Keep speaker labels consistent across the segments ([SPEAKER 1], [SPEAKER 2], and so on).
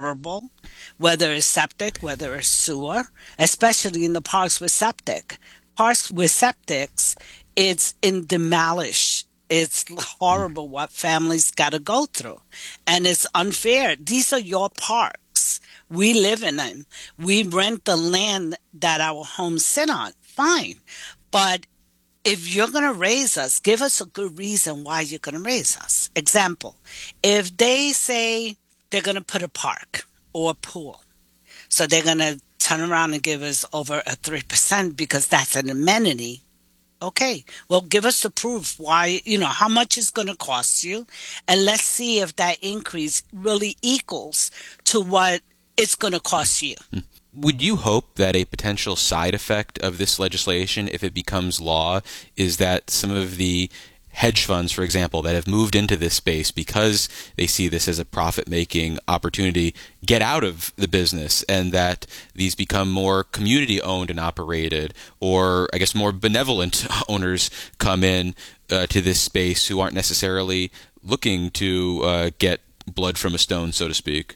[SPEAKER 1] horrible, whether it's septic, whether it's sewer, especially in the parks with septic. Parks with septics, it's in demolish. It's horrible what families got to go through. And it's unfair. These are your parks. We live in them. We rent the land that our homes sit on. Fine. But if you're going to raise us, give us a good reason why you're going to raise us. Example, if they say they're going to put a park or a pool, so they're going to turn around and give us over a 3% because that's an amenity. Okay, well, give us the proof why, how much it's going to cost you. And let's see if that increase really equals to what it's going to cost you.
[SPEAKER 2] Would you hope that a potential side effect of this legislation, if it becomes law, is that some of the hedge funds, for example, that have moved into this space because they see this as a profit-making opportunity, get out of the business, and that these become more community-owned and operated, or I guess more benevolent owners come in to this space who aren't necessarily looking to get blood from a stone, so to speak?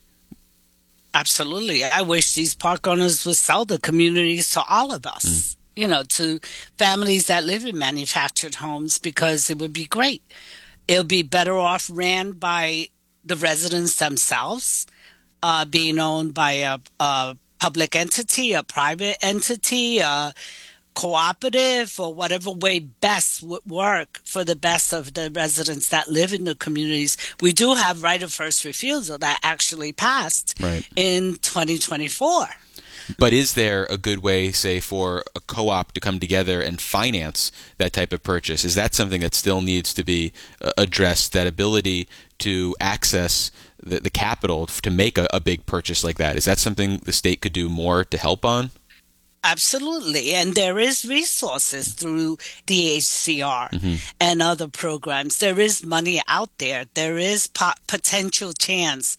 [SPEAKER 1] Absolutely. I wish these park owners would sell the communities to all of us. To families that live in manufactured homes, because it would be great. It'll be better off ran by the residents themselves, being owned by a public entity, a private entity, a cooperative, or whatever way best would work for the best of the residents that live in the communities. We do have right of first refusal that actually passed in 2024.
[SPEAKER 2] But is there a good way, say, for a co-op to come together and finance that type of purchase? Is that something that still needs to be addressed, that ability to access the capital to make a big purchase like that? Is that something the state could do more to help on?
[SPEAKER 1] Absolutely. And there is resources through DHCR and other programs. There is money out there. There is potential chance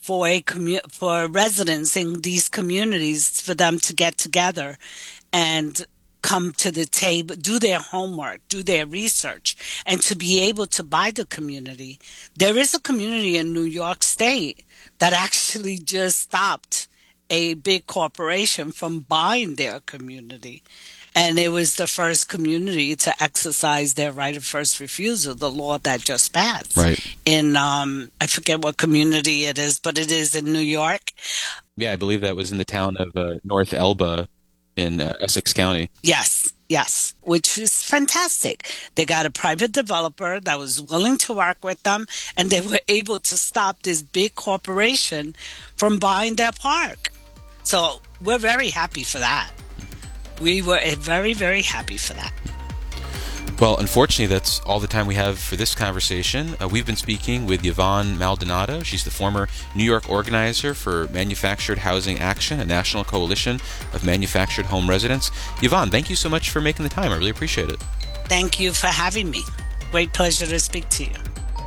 [SPEAKER 1] for residents in these communities, for them to get together and come to the table, do their homework, do their research, and to be able to buy the community. There is a community in New York State that actually just stopped a big corporation from buying their community. And it was the first community to exercise their right of first refusal, the law that just passed.
[SPEAKER 2] Right.
[SPEAKER 1] In, I forget what community it is, but it is in New York.
[SPEAKER 2] Yeah, I believe that was in the town of North Elba in Essex County.
[SPEAKER 1] Yes, which is fantastic. They got a private developer that was willing to work with them, and they were able to stop this big corporation from buying their park. So we're very happy for that. We were very, very happy for that.
[SPEAKER 2] Well, unfortunately, that's all the time we have for this conversation. We've been speaking with Yvonne Maldonado. She's the former New York organizer for Manufactured Housing Action, a national coalition of manufactured home residents. Yvonne, thank you so much for making the time. I really appreciate it.
[SPEAKER 1] Thank you for having me. Great pleasure to speak to you.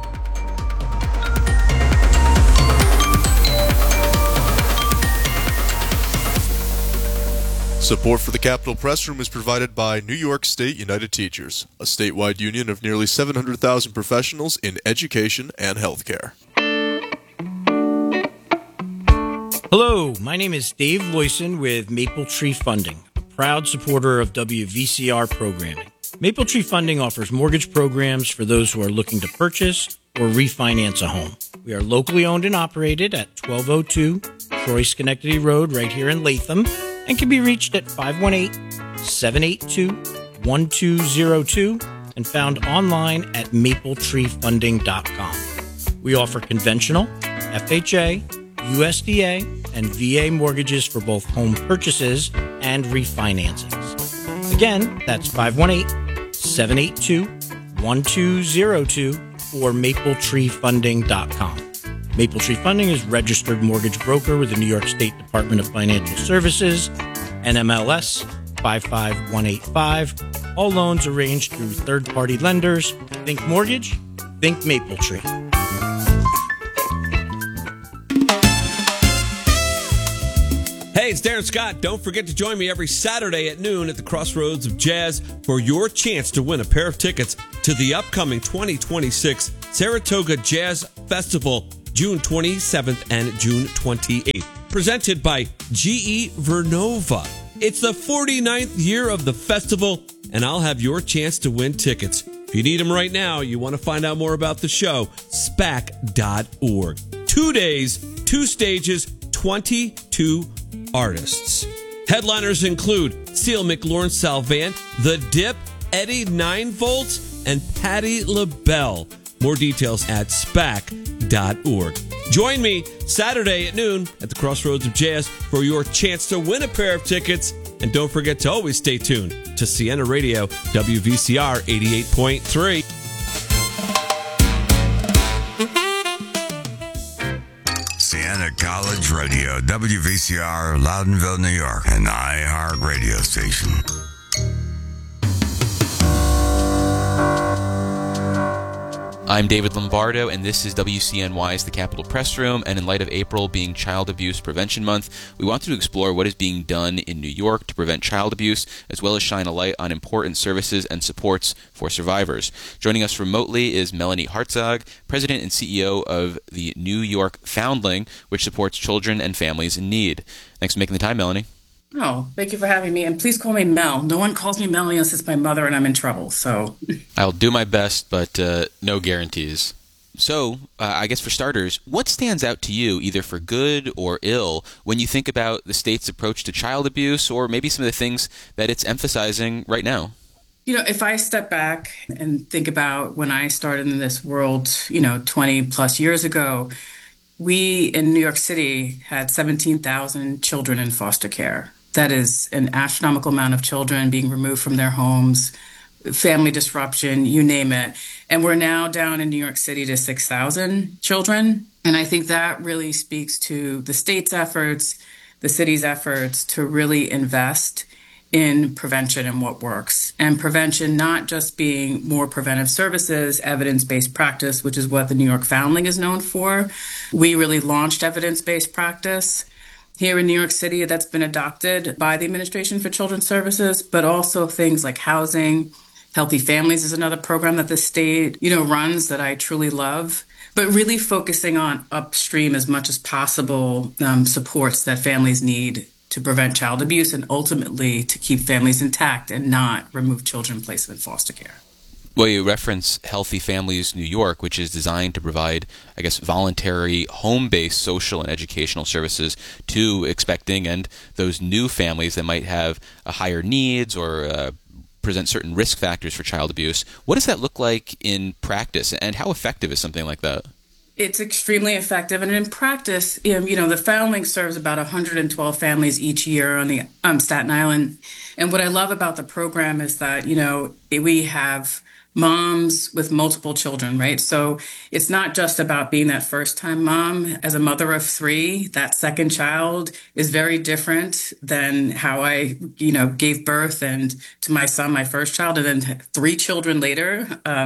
[SPEAKER 3] Support for the Capitol Press Room is provided by New York State United Teachers, a statewide union of nearly 700,000 professionals in education and healthcare.
[SPEAKER 4] Hello, my name is Dave Loyson with Maple Tree Funding, a proud supporter of WVCR programming. Maple Tree Funding offers mortgage programs for those who are looking to purchase or refinance a home. We are locally owned and operated at 1202 Troy Schenectady Road right here in Latham, and can be reached at 518-782-1202 and found online at mapletreefunding.com. We offer conventional, FHA, USDA, and VA mortgages for both home purchases and refinancings. Again, that's 518-782-1202 or mapletreefunding.com. Maple Tree Funding is registered mortgage broker with the New York State Department of Financial Services, NMLS 55185. All loans arranged through third-party lenders. Think mortgage, think Maple Tree.
[SPEAKER 5] Hey, it's Darren Scott. Don't forget to join me every Saturday at noon at the Crossroads of Jazz for your chance to win a pair of tickets to the upcoming 2026 Saratoga Jazz Festival, June 27th and June 28th. presented by GE Vernova. It's the 49th year of the festival, and I'll have your chance to win tickets. If you need them right now, you want to find out more about the show, SPAC.org. 2 days, 2 stages, 22 artists. Headliners include Seal McLaurin Salvant, The Dip, Eddie 9V, and Patti LaBelle. More details at SPAC.org. Join me Saturday at noon at the Crossroads of Jazz for your chance to win a pair of tickets. And don't forget to always stay tuned to Siena Radio, WVCR 88.3.
[SPEAKER 6] Siena College Radio, WVCR, Loudonville, New York, an iHeart radio station.
[SPEAKER 2] I'm David Lombardo, and this is WCNY's The Capitol Press Room, and in light of April being Child Abuse Prevention Month, we wanted to explore what is being done in New York to prevent child abuse, as well as shine a light on important services and supports for survivors. Joining us remotely is Melanie Hartzog, President and CEO of the New York Foundling, which supports children and families in need. Thanks for making the time, Melanie.
[SPEAKER 7] Oh, thank you for having me. And please call me Mel. No one calls me Melanie unless it's my mother and I'm in trouble. So
[SPEAKER 2] I'll do my best, but no guarantees. So, I guess for starters, what stands out to you, either for good or ill, when you think about the state's approach to child abuse, or maybe some of the things that it's emphasizing right now?
[SPEAKER 7] You know, if I step back and think about when I started in this world, 20 plus years ago, we in New York City had 17,000 children in foster care. That is an astronomical amount of children being removed from their homes, family disruption, you name it. And we're now down in New York City to 6,000 children. And I think that really speaks to the state's efforts, the city's efforts to really invest in prevention and what works. And prevention not just being more preventive services, evidence-based practice, which is what the New York Foundling is known for. We really launched evidence-based practice here in New York City that's been adopted by the Administration for Children's Services, but also things like housing. Healthy Families is another program that the state, runs that I truly love, but really focusing on upstream as much as possible supports that families need to prevent child abuse and ultimately to keep families intact and not remove children and place them in foster care.
[SPEAKER 2] Well, you reference Healthy Families New York, which is designed to provide, voluntary home-based social and educational services to expecting and those new families that might have higher needs or present certain risk factors for child abuse. What does that look like in practice, and how effective is something like that?
[SPEAKER 7] It's extremely effective. And in practice, the Foundling serves about 112 families each year on the Staten Island. And what I love about the program is that, we have moms with multiple children, right? So it's not just about being that first-time mom. As a mother of 3, that second child is very different than how I, gave birth and to my son, my first child, and then 3 children later.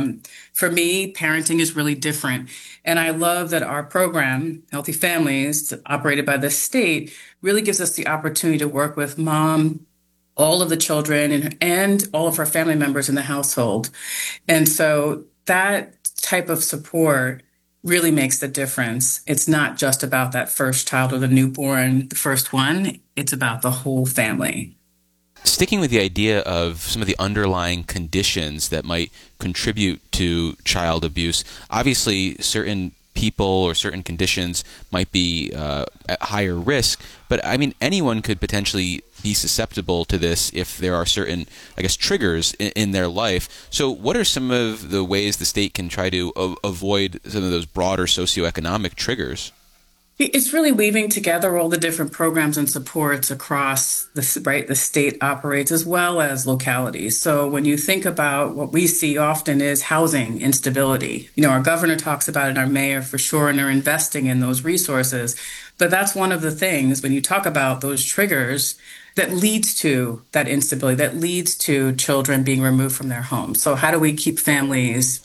[SPEAKER 7] For me, parenting is really different. And I love that our program, Healthy Families, operated by the state, really gives us the opportunity to work with mom, all of the children, and all of our family members in the household. And so that type of support really makes the difference. It's not just about that first child or the newborn, the first one. It's about the whole family.
[SPEAKER 2] Sticking with the idea of some of the underlying conditions that might contribute to child abuse, obviously certain people or certain conditions might be at higher risk, but anyone could potentially be susceptible to this if there are certain, triggers in their life. So what are some of the ways the state can try to avoid some of those broader socioeconomic triggers?
[SPEAKER 7] It's really weaving together all the different programs and supports across the state operates as well as localities. So when you think about what we see often is housing instability. Our governor talks about it, our mayor for sure, and they're investing in those resources. But that's one of the things when you talk about those triggers that leads to that instability, that leads to children being removed from their homes. So how do we keep families,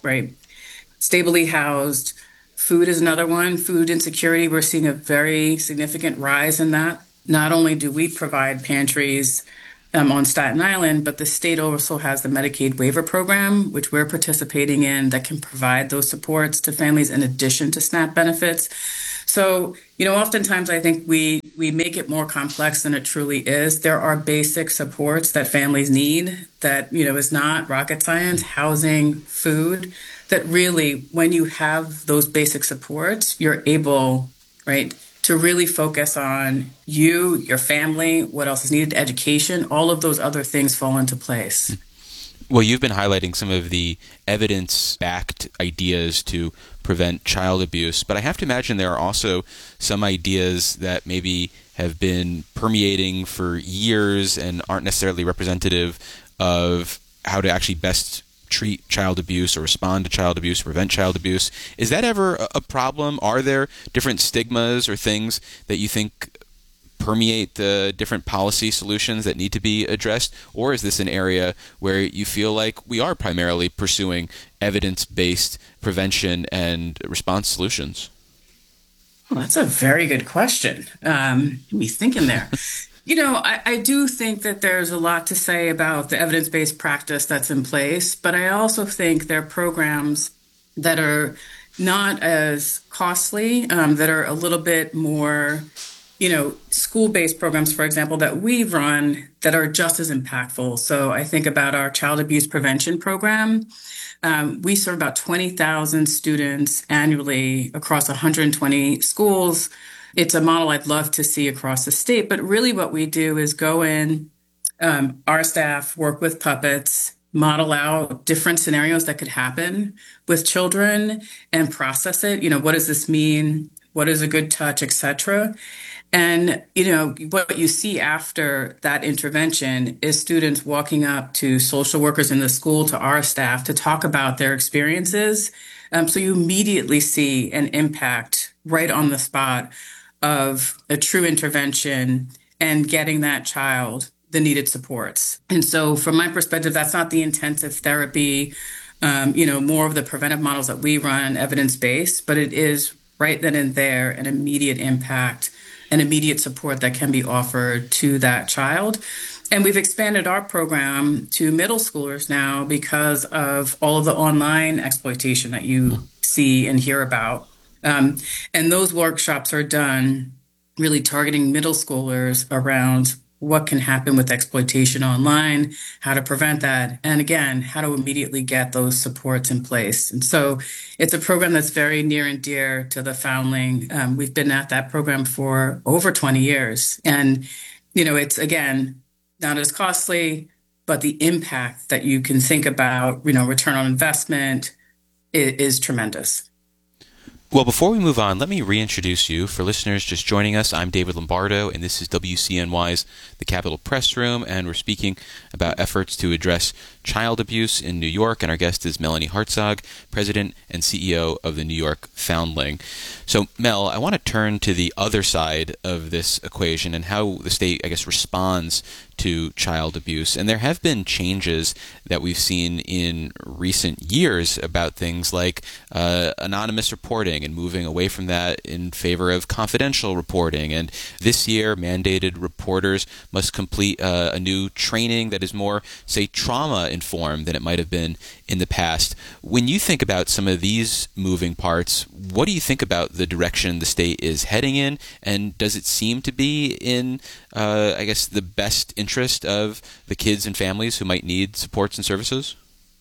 [SPEAKER 7] stably housed? Food is another one. Food insecurity, we're seeing a very significant rise in that. Not only do we provide pantries on Staten Island, but the state also has the Medicaid waiver program, which we're participating in, that can provide those supports to families in addition to SNAP benefits. So, oftentimes I think we we make it more complex than it truly is. There are basic supports that families need that, is not rocket science, housing, food, that really, when you have those basic supports, you're able, right, to really focus on you, your family, what else is needed, education, all of those other things fall into place.
[SPEAKER 2] Well, you've been highlighting some of the evidence-backed ideas to prevent child abuse, but I have to imagine there are also some ideas that maybe have been permeating for years and aren't necessarily representative of how to actually best treat child abuse or respond to child abuse, prevent child abuse. Is that ever a problem? Are there different stigmas or things that you think permeate the different policy solutions that need to be addressed? Or is this an area where you feel like we are primarily pursuing evidence-based prevention and response solutions?
[SPEAKER 7] Well, that's a very good question. Me thinking there. I do think that there's a lot to say about the evidence-based practice that's in place, but I also think there are programs that are not as costly, that are a little bit more school-based programs, for example, that we run that are just as impactful. So I think about our child abuse prevention program. We serve about 20,000 students annually across 120 schools. It's a model I'd love to see across the state, but really what we do is go in, our staff work with puppets, model out different scenarios that could happen with children and process it. What does this mean? What is a good touch, etc. And, what you see after that intervention is students walking up to social workers in the school, to our staff, to talk about their experiences. So you immediately see an impact right on the spot of a true intervention and getting that child the needed supports. And so from my perspective, that's not the intensive therapy, more of the preventive models that we run, evidence-based, but it is right then and there an immediate impact, an immediate support that can be offered to that child. And we've expanded our program to middle schoolers now because of all of the online exploitation that you see and hear about. And those workshops are done really targeting middle schoolers around what can happen with exploitation online, how to prevent that, and again, how to immediately get those supports in place. And so it's a program that's very near and dear to the foundling. We've been at that program for over 20 years. And, it's, again, not as costly, but the impact that you can think about, return on investment is tremendous.
[SPEAKER 2] Well, before we move on, let me reintroduce you. For listeners just joining us, I'm David Lombardo, and this is WCNY's The Capitol Press Room, and we're speaking about efforts to address child abuse in New York, and our guest is Melanie Hartzog, President and CEO of the New York Foundling. So, Mel, I want to turn to the other side of this equation and how the state, responds to child abuse. And there have been changes that we've seen in recent years about things like anonymous reporting and moving away from that in favor of confidential reporting. And this year, mandated reporters must complete a new training that is more, say, trauma-informed than it might have been in the past. When you think about some of these moving parts, what do you think about the direction the state is heading in? And does it seem to be in, the best interest of the kids and families who might need supports and services?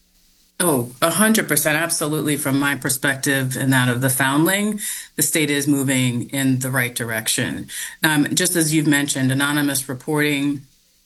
[SPEAKER 7] Oh, 100%. Absolutely. From my perspective and that of the Foundling, the state is moving in the right direction. Just as you've mentioned, anonymous reporting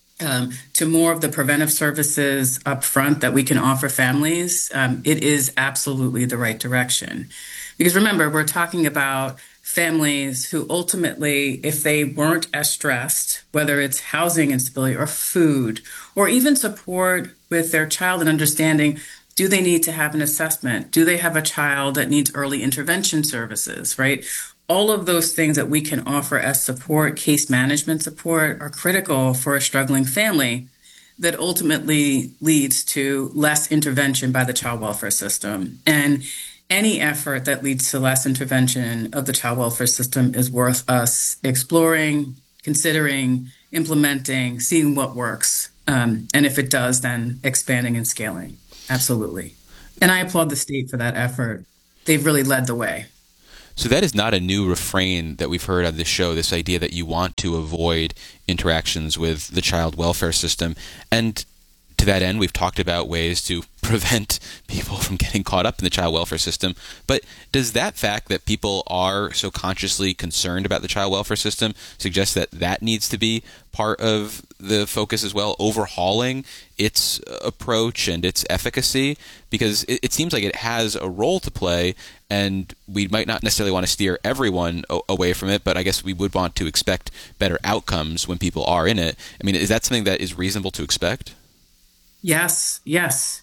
[SPEAKER 7] to more of the preventive services up front that we can offer families, it is absolutely the right direction. Because remember, we're talking about families who ultimately, if they weren't as stressed, whether it's housing instability or food, or even support with their child and understanding, do they need to have an assessment? Do they have a child that needs early intervention services, right? All of those things that we can offer as support, case management support, are critical for a struggling family that ultimately leads to less intervention by the child welfare system. And any effort that leads to less intervention of the child welfare system is worth us exploring, considering, implementing, seeing what works. And if it does, then expanding and scaling. Absolutely. And I applaud the state for that effort. They've really led the way.
[SPEAKER 2] So that is not a new refrain that we've heard on this show, this idea that you want to avoid interactions with the child welfare system. And to that end, we've talked about ways to prevent people from getting caught up in the child welfare system. But does that fact that people are so consciously concerned about the child welfare system suggest that that needs to be part of the focus as well, overhauling its approach and its efficacy? Because it seems like it has a role to play, and we might not necessarily want to steer everyone away from it, but I guess we would want to expect better outcomes when people are in it. I mean, is that something that is reasonable to expect?
[SPEAKER 7] Yes. Yes.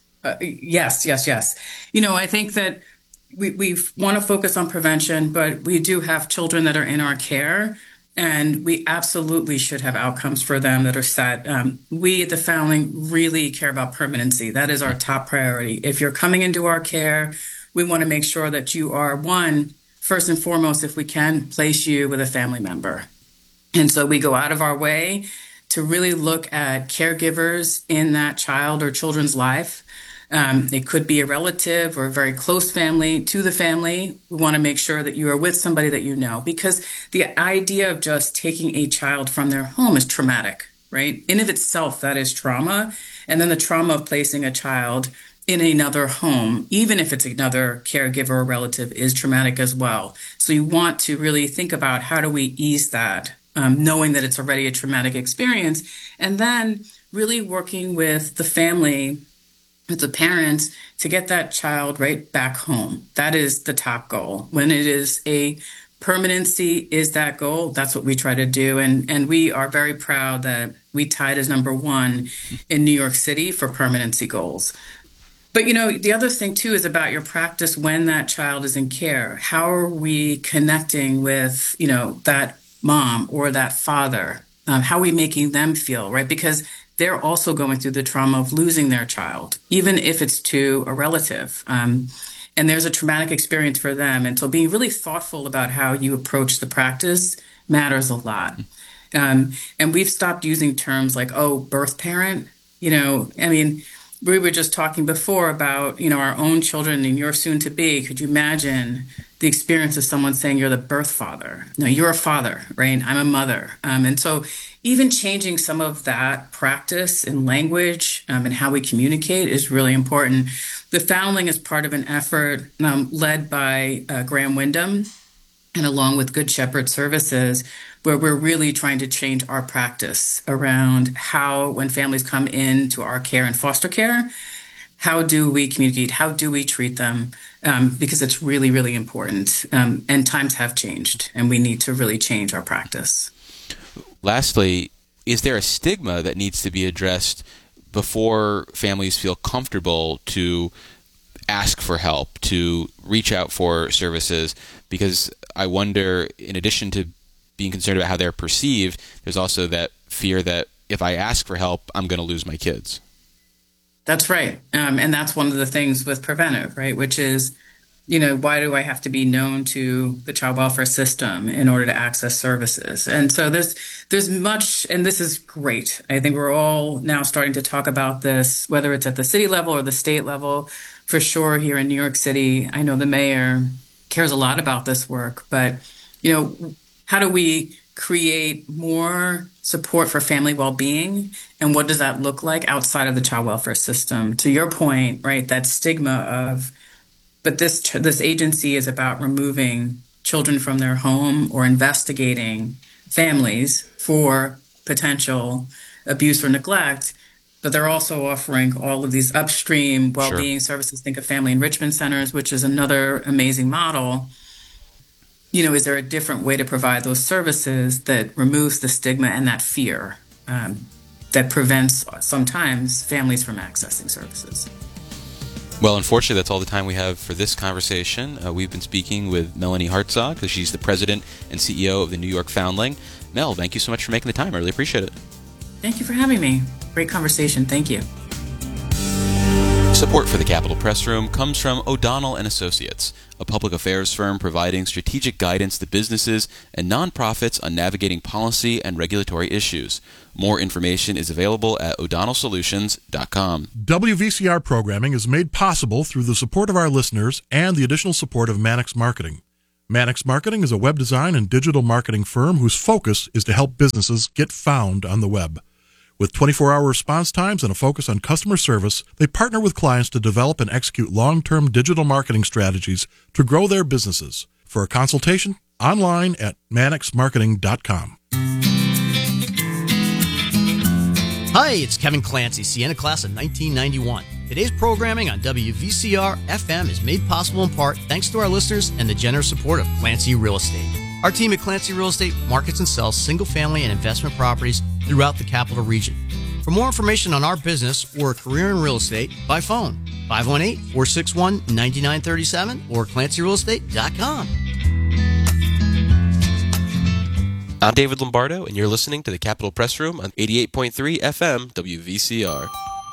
[SPEAKER 7] I think that we want to focus on prevention, but we do have children that are in our care, and we absolutely should have outcomes for them that are set. We at the Foundling really care about permanency. That is our top priority. If you're coming into our care, we want to make sure that you are, one, first and foremost, if we can, place you with a family member. And so we go out of our way to really look at caregivers in that child or children's life. It could be a relative or a very close family to the family. We want to make sure that you are with somebody that you know, because the idea of just taking a child from their home is traumatic, right? In of itself, that is trauma. And then the trauma of placing a child in another home, even if it's another caregiver or relative, is traumatic as well. So you want to really think about how do we ease that, knowing that it's already a traumatic experience, and then really working with the family, with the parents, to get that child right back home. That is the top goal. When it is a permanency is that goal, that's what we try to do. And we are very proud that we tied as number one in New York City for permanency goals. But, the other thing, too, is about your practice when that child is in care. How are we connecting with, that mom or that father? How are we making them feel, right? Because they're also going through the trauma of losing their child, even if it's to a relative. And there's a traumatic experience for them. And so being really thoughtful about how you approach the practice matters a lot. And we've stopped using terms like, birth parent. We were just talking before about, our own children and your soon to be. Could you imagine the experience of someone saying you're the birth father? No, you're a father, right? I'm a mother. And so even changing some of that practice in language and how we communicate is really important. The Foundling is part of an effort led by Graham Wyndham, and along with Good Shepherd Services, where we're really trying to change our practice around how, when families come into our care and foster care, how do we communicate? How do we treat them? Because it's really, really important. And times have changed, and we need to really change our practice.
[SPEAKER 2] Lastly, is there a stigma that needs to be addressed before families feel comfortable to ask for help, to reach out for services? Because I wonder, in addition to being concerned about how they're perceived, there's also that fear that if I ask for help, I'm going to lose my kids.
[SPEAKER 7] That's right. And that's one of the things with preventive, right? Which is, why do I have to be known to the child welfare system in order to access services? And so there's much, and this is great. I think we're all now starting to talk about this, whether it's at the city level or the state level. For sure, here in New York City, I know the mayor cares a lot about this work, but, how do we create more support for family well-being, and what does that look like outside of the child welfare system? To your point, right, that stigma of, but this agency is about removing children from their home or investigating families for potential abuse or neglect, but they're also offering all of these upstream well-being services. Think of family enrichment centers, which is another amazing model. Is there a different way to provide those services that removes the stigma and that fear that prevents sometimes families from accessing services?
[SPEAKER 2] Well, unfortunately, that's all the time we have for this conversation. We've been speaking with Melanie Hartzog, because she's the president and CEO of the New York Foundling. Mel, thank you so much for making the time. I really appreciate it.
[SPEAKER 7] Thank you for having me. Great conversation. Thank you.
[SPEAKER 2] Support for the Capitol Press Room comes from O'Donnell & Associates, a public affairs firm providing strategic guidance to businesses and nonprofits on navigating policy and regulatory issues. More information is available at o'donnellsolutions.com.
[SPEAKER 8] WVCR programming is made possible through the support of our listeners and the additional support of Mannix Marketing. Mannix Marketing is a web design and digital marketing firm whose focus is to help businesses get found on the web. With 24-hour response times and a focus on customer service, they partner with clients to develop and execute long-term digital marketing strategies to grow their businesses. For a consultation, online at mannixmarketing.com.
[SPEAKER 4] Hi, it's Kevin Clancy, Sienna Class of 1991. Today's programming on WVCR FM is made possible in part thanks to our listeners and the generous support of Clancy Real Estate. Our team at Clancy Real Estate markets and sells single-family and investment properties throughout the capital region. For more information on our business or a career in real estate, by phone, 518-461-9937 or clancyrealestate.com.
[SPEAKER 9] I'm David Lombardo, and you're listening to the Capitol Press Room on 88.3 FM WVCR.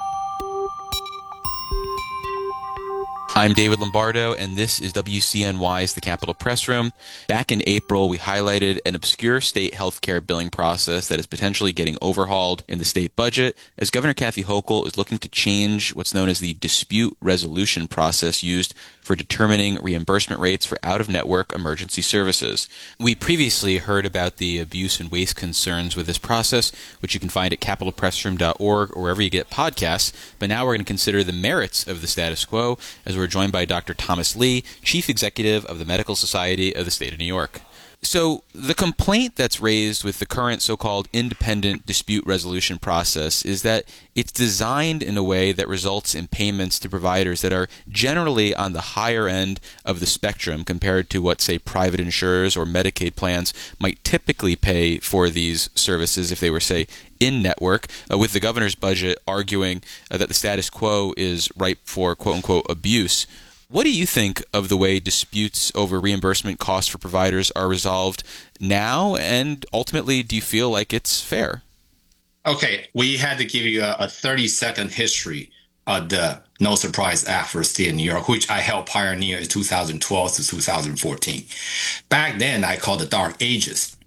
[SPEAKER 2] I'm David Lombardo, and this is WCNY's The Capitol Press Room. Back in April, we highlighted an obscure state healthcare billing process that is potentially getting overhauled in the state budget, as Governor Kathy Hochul is looking to change what's known as the dispute resolution process used for determining reimbursement rates for out-of-network emergency services. We previously heard about the abuse and waste concerns with this process, which you can find at capitolpressroom.org or wherever you get podcasts, but now we're going to consider the merits of the status quo, as we're joined by Dr. Thomas Lee, Chief Executive of the Medical Society of the State of New York. So the complaint that's raised with the current so-called independent dispute resolution process is that it's designed in a way that results in payments to providers that are generally on the higher end of the spectrum compared to what, say, private insurers or Medicaid plans might typically pay for these services if they were, say, in-network, with the governor's budget arguing that the status quo is ripe for quote-unquote abuse. What do you think of the way disputes over reimbursement costs for providers are resolved now, and ultimately, do you feel like it's fair?
[SPEAKER 10] Okay, we had to give you a 30-second history of the No Surprise Act for the state of New York, which I helped pioneer in 2012 to 2014. Back then, I called the Dark Ages.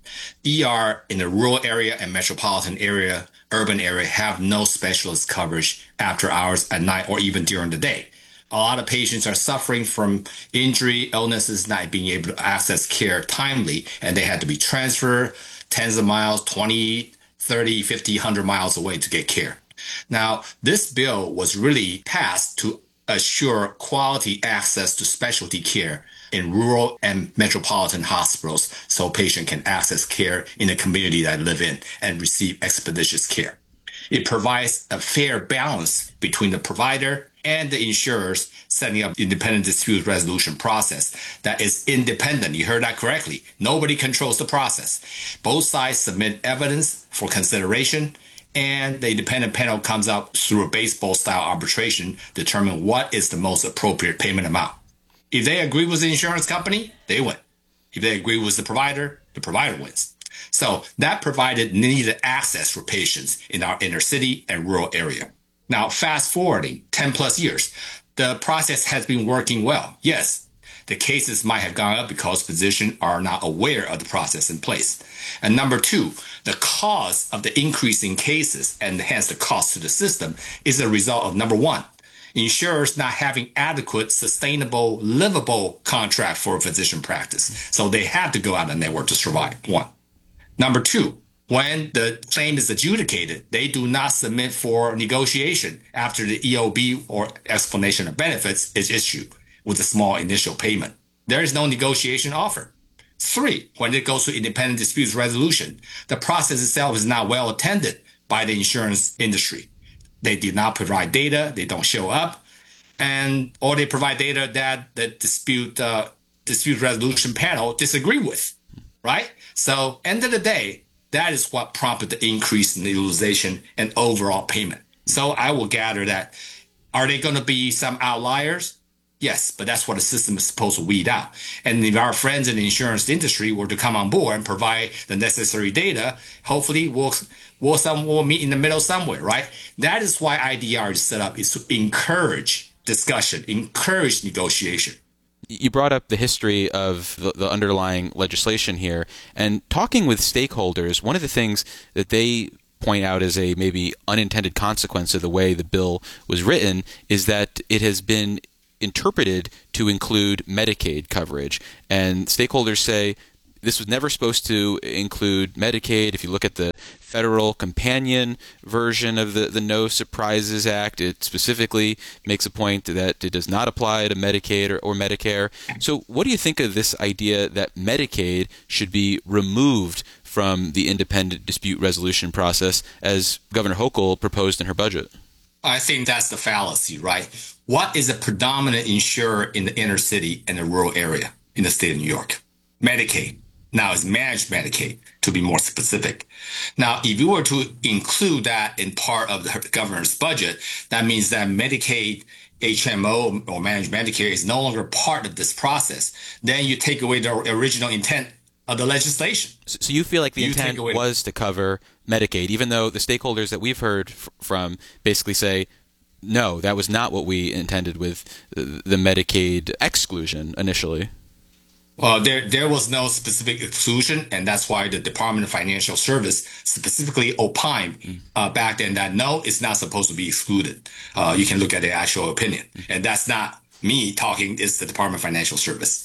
[SPEAKER 10] ER in the rural area and metropolitan area, urban area, have no specialist coverage after hours, at night, or even during the day. A lot of patients are suffering from injury, illnesses, not being able to access care timely, and they had to be transferred tens of miles, 20, 30, 50, 100 miles away to get care. Now, this bill was really passed to assure quality access to specialty care in rural and metropolitan hospitals so patients can access care in the community that live in and receive expeditious care. It provides a fair balance between the provider and the insurers, setting up independent dispute resolution process that is independent. You heard that correctly. Nobody controls the process. Both sides submit evidence for consideration, and the independent panel comes out through a baseball-style arbitration, determine what is the most appropriate payment amount. If they agree with the insurance company, they win. If they agree with the provider wins. So that provided needed access for patients in our inner city and rural area. Now, fast forwarding 10 plus years, the process has been working well. Yes, the cases might have gone up because physicians are not aware of the process in place. And number two, the cause of the increase in cases and hence the cost to the system is a result of number one, insurers not having adequate, sustainable, livable contract for a physician practice. So they have to go out of network to survive. One. Number two, when the claim is adjudicated, they do not submit for negotiation after the EOB or explanation of benefits is issued with a small initial payment. There is no negotiation offered. Three, when it goes to independent disputes resolution, the process itself is not well attended by the insurance industry. They did not provide data, they don't show up, or they provide data that the dispute resolution panel disagree with, right? So end of the day, that is what prompted the increase in the utilization and overall payment. So I will gather that, are there going to be some outliers? Yes, but that's what the system is supposed to weed out. And if our friends in the insurance industry were to come on board and provide the necessary data, hopefully we'll meet in the middle somewhere, right? That is why IDR is set up, is to encourage discussion, encourage negotiation.
[SPEAKER 2] You brought up the history of the underlying legislation here, and talking with stakeholders, one of the things that they point out as a maybe unintended consequence of the way the bill was written is that it has been interpreted to include Medicaid coverage. And stakeholders say this was never supposed to include Medicaid. If you look at the federal companion version of the No Surprises Act, it specifically makes a point that it does not apply to Medicaid or Medicare. So what do you think of this idea that Medicaid should be removed from the independent dispute resolution process, as Governor Hochul proposed in her budget?
[SPEAKER 10] I think that's the fallacy, right? What is a predominant insurer in the inner city and the rural area in the state of New York? Medicaid. Now it's managed Medicaid, to be more specific. Now, if you were to include that in part of the governor's budget, that means that Medicaid, HMO, or managed Medicare is no longer part of this process. Then you take away the original intent of the legislation.
[SPEAKER 2] So you feel like the intent was to cover Medicaid, even though the stakeholders that we've heard from basically say, no, that was not what we intended with the Medicaid exclusion initially.
[SPEAKER 10] Well, there was no specific exclusion, and that's why the Department of Financial Service specifically opined back then that no, it's not supposed to be excluded. You can look at the actual opinion, and that's not me talking, it's the Department of Financial Service.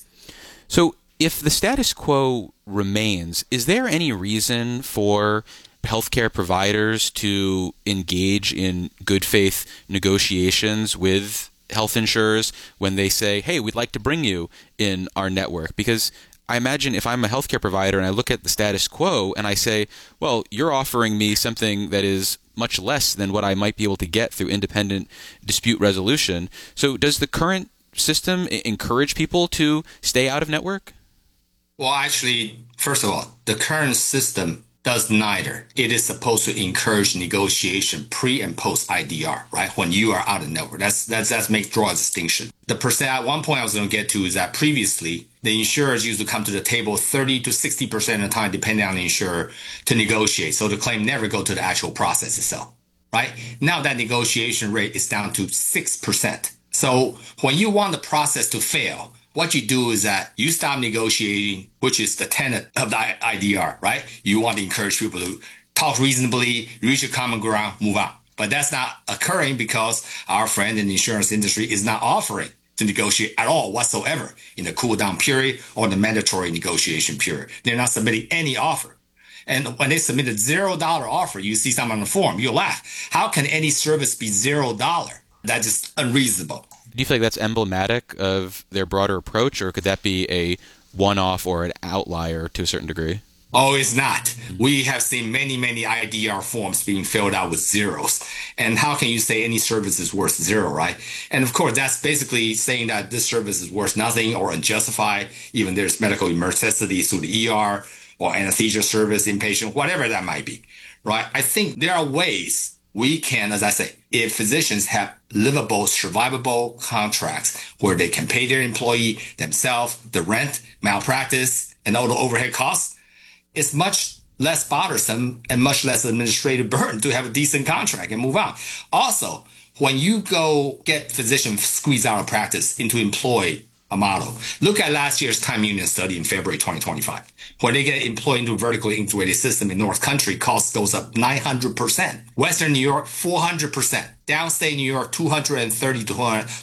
[SPEAKER 2] So if the status quo remains, is there any reason for healthcare providers to engage in good faith negotiations with health insurers when they say, hey, we'd like to bring you in our network? Because I imagine if I'm a healthcare provider and I look at the status quo and I say, well, you're offering me something that is much less than what I might be able to get through independent dispute resolution. So does the current system encourage people to stay out of network?
[SPEAKER 10] Well, actually, first of all, the current system does neither. It is supposed to encourage negotiation pre and post IDR, right? When you are out of network. That's draw a distinction. The percent at one point I was going to get to is that previously the insurers used to come to the table 30 to 60% of the time, depending on the insurer, to negotiate. So the claim never go to the actual process itself, right? Now that negotiation rate is down to 6%. So when you want the process to fail, what you do is that you stop negotiating, which is the tenet of the IDR, right? You want to encourage people to talk reasonably, reach a common ground, move on. But that's not occurring because our friend in the insurance industry is not offering to negotiate at all whatsoever in the cool down period or the mandatory negotiation period. They're not submitting any offer. And when they submit a $0 offer, you see something on the form, you'll laugh. How can any service be $0? That's just unreasonable.
[SPEAKER 2] Do you feel like that's emblematic of their broader approach, or could that be a one-off or an outlier to a certain degree?
[SPEAKER 10] Oh, it's not. We have seen many, many IDR forms being filled out with zeros. And how can you say any service is worth zero, right? And of course, that's basically saying that this service is worth nothing or unjustified. Even there's medical necessities through the ER or anesthesia service, inpatient, whatever that might be, right? I think there are ways we can, as I say, if physicians have livable, survivable contracts where they can pay their employee themselves, the rent, malpractice, and all the overhead costs, it's much less bothersome and much less administrative burden to have a decent contract and move on. Also, when you go get physicians squeeze out of practice into employee a model, look at last year's Time Union study in February 2025. When they get employed into a vertically integrated system in North Country, cost goes up 900%. Western New York, 400%. Downstate New York, 230 to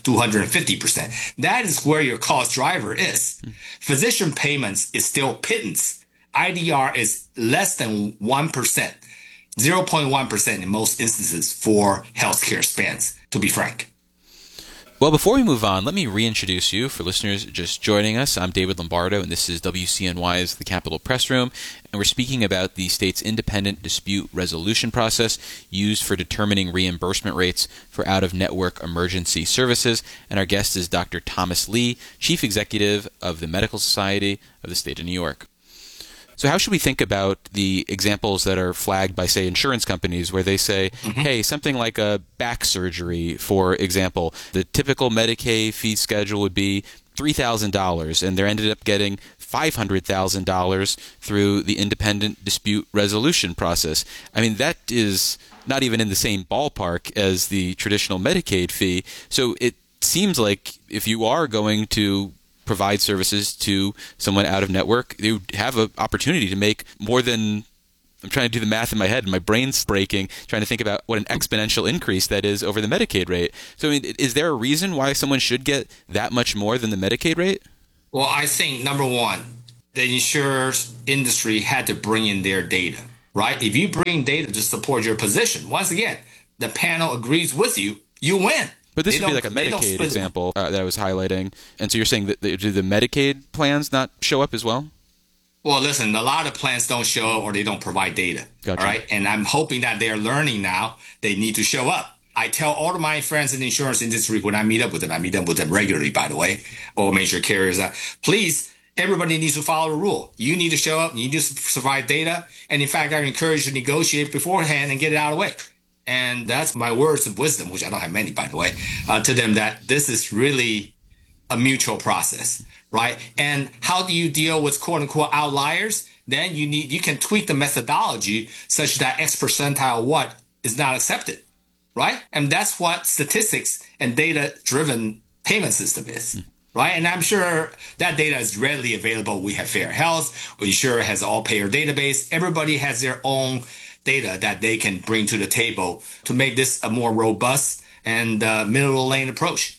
[SPEAKER 10] 250%. That is where your cost driver is. Physician payments is still pittance. IDR is less than 1%, 0.1% in most instances for healthcare spans, to be frank.
[SPEAKER 2] Well, before we move on, let me reintroduce you for listeners just joining us. I'm David Lombardo, and this is WCNY's The Capitol Press Room, and we're speaking about the state's independent dispute resolution process used for determining reimbursement rates for out-of-network emergency services. And our guest is Dr. Thomas Lee, Chief Executive of the Medical Society of the State of New York. So how should we think about the examples that are flagged by, say, insurance companies where they say, hey, something like a back surgery, for example, the typical Medicaid fee schedule would be $3,000, and they're ended up getting $500,000 through the independent dispute resolution process. I mean, that is not even in the same ballpark as the traditional Medicaid fee. So it seems like if you are going to provide services to someone out of network, they would have an opportunity to make more than I'm trying to do the math in my head, and my brain's breaking, trying to think about what an exponential increase that is over the Medicaid rate. So, I mean, is there a reason why someone should get that much more than the Medicaid rate?
[SPEAKER 10] Well, I think, number one, the insurance industry had to bring in their data, right? If you bring data to support your position, once again, the panel agrees with you, you win.
[SPEAKER 2] But this would be like a Medicaid example that I was highlighting. And so you're saying that do the Medicaid plans not show up as well?
[SPEAKER 10] Well, listen, a lot of plans don't show up or they don't provide data.
[SPEAKER 2] Gotcha.
[SPEAKER 10] All right. And I'm hoping that they're learning now they need to show up. I tell all of my friends in the insurance industry when I meet up with them, I meet up with them regularly, by the way, all major carriers, please, everybody needs to follow the rule. You need to show up. You need to provide data. And in fact, I encourage you to negotiate beforehand and get it out of the way. And that's my words of wisdom, which I don't have many, by the way, to them, that this is really a mutual process, right? And how do you deal with quote unquote outliers? Then you can tweak the methodology such that X percentile what is not accepted, right? And that's what statistics and data driven payment system is. Right. And I'm sure that data is readily available. We have Fair Health. We sure has all payer database. Everybody has their own data that they can bring to the table to make this a more robust and middle lane approach.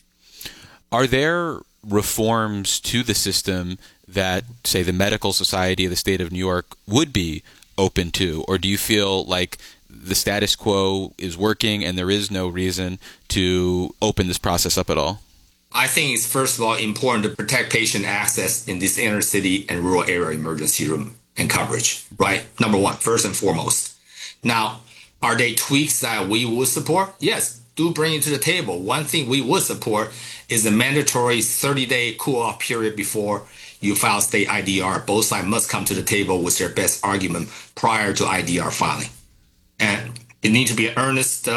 [SPEAKER 2] Are there reforms to the system that, say, the Medical Society of the State of New York would be open to? Or do you feel like the status quo is working and there is no reason to open this process up at all?
[SPEAKER 10] I think it's, first of all, important to protect patient access in this inner city and rural area emergency room and coverage, right? Number one, first and foremost. Now, are they tweaks that we would support? Yes, do bring it to the table. One thing we would support is a mandatory 30-day cool-off period before you file state IDR. Both sides must come to the table with their best argument prior to IDR filing. And it needs to be an earnest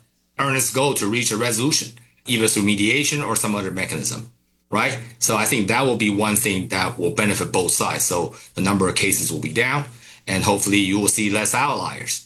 [SPEAKER 10] goal to reach a resolution, either through mediation or some other mechanism, right? So I think that will be one thing that will benefit both sides. So the number of cases will be down, and hopefully you will see less outliers.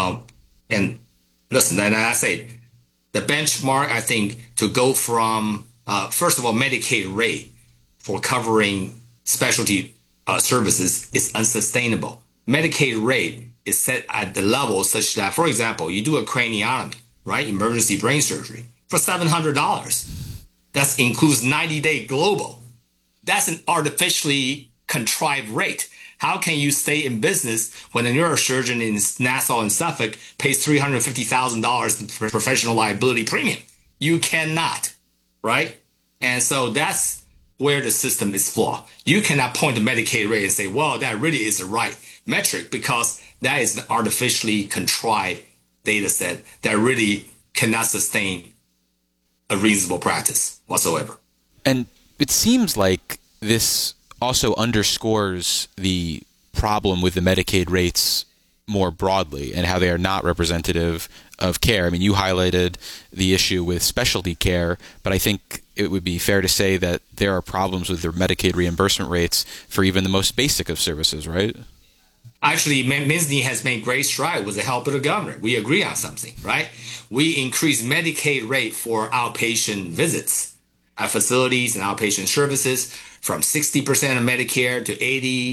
[SPEAKER 10] And listen, and I say the benchmark, I think, to go from, first of all, Medicaid rate for covering specialty services is unsustainable. Medicaid rate is set at the level such that, for example, you do a craniotomy, right? Emergency brain surgery for $700. That includes 90-day global. That's an artificially contrived rate. How can you stay in business when a neurosurgeon in Nassau and Suffolk pays $350,000 for professional liability premium? You cannot, right? And so that's where the system is flawed. You cannot point to Medicaid rate and say, well, that really is the right metric, because that is an artificially contrived data set that really cannot sustain a reasonable practice whatsoever.
[SPEAKER 2] And it seems like this also underscores the problem with the Medicaid rates more broadly and how they are not representative of care. I mean, you highlighted the issue with specialty care, but I think it would be fair to say that there are problems with the Medicaid reimbursement rates for even the most basic of services, right?
[SPEAKER 10] Actually, Misny has made great stride with the help of the governor. We agree on something, right? We increased Medicaid rate for outpatient visits at facilities and outpatient services from 60% of Medicare to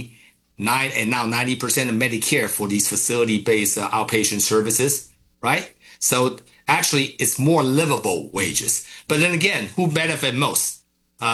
[SPEAKER 10] 89 and now 90% of Medicare for these facility-based outpatient services, right? So actually, it's more livable wages. But then again, who benefit most?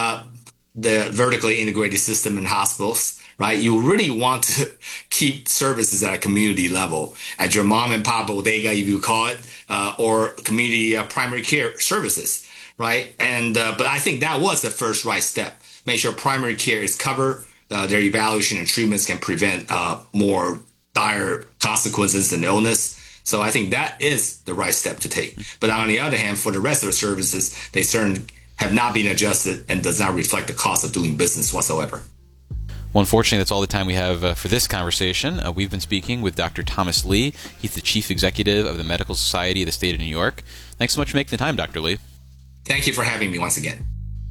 [SPEAKER 10] The vertically integrated system in hospitals, right? You really want to keep services at a community level, at your mom and pop bodega, if you call it, or community primary care services, right? And but I think that was the first right step. Make sure primary care is covered. Their evaluation and treatments can prevent more dire consequences than illness. So I think that is the right step to take. But on the other hand, for the rest of the services, they certainly have not been adjusted and does not reflect the cost of doing business whatsoever.
[SPEAKER 2] Well, unfortunately, that's all the time we have for this conversation. We've been speaking with Dr. Thomas Lee. He's the Chief Executive of the Medical Society of the State of New York. Thanks so much for making the time, Dr. Lee.
[SPEAKER 10] Thank you for having me once again.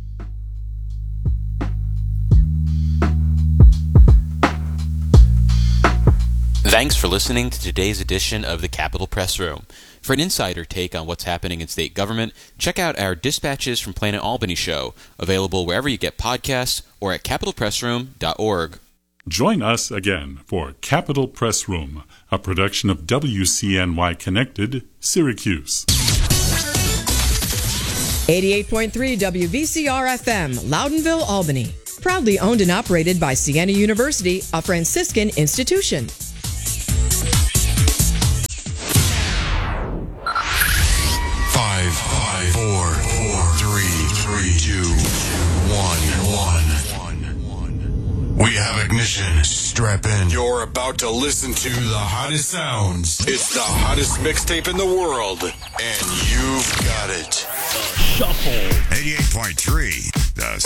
[SPEAKER 2] Thanks for listening to today's edition of the Capitol Press Room. For an insider take on what's happening in state government, check out our Dispatches from Planet Albany show, available wherever you get podcasts or at capitolpressroom.org.
[SPEAKER 11] Join us again for Capitol Press Room, a production of WCNY Connected, Syracuse.
[SPEAKER 12] 88.3 WVCR FM, Loudonville, Albany. Proudly owned and operated by Siena University, a Franciscan institution.
[SPEAKER 6] 5, 4, 3, 2, 1. We have ignition. Strap in. You're about to listen to the hottest sounds. It's the hottest mixtape in the world, and you've got it.
[SPEAKER 5] Shuffle.
[SPEAKER 6] 88.3, the